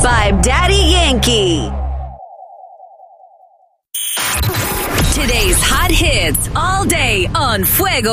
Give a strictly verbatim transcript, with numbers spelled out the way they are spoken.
ninety-five Daddy Yankee. Today's hot hits all day on Fuego